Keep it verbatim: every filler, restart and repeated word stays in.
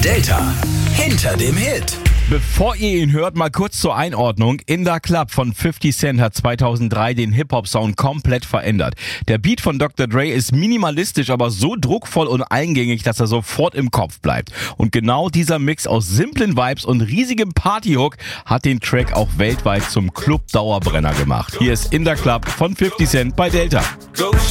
Delta hinter dem Hit. Bevor ihr ihn hört, mal kurz zur Einordnung. In da Club von fifty Cent hat zweitausenddrei den Hip-Hop-Sound komplett verändert. Der Beat von Doktor Dre ist minimalistisch, aber so druckvoll und eingängig, dass er sofort im Kopf bleibt. Und genau dieser Mix aus simplen Vibes und riesigem Partyhook hat den Track auch weltweit zum Club-Dauerbrenner gemacht. Hier ist In da Club von fifty Cent bei Delta. Go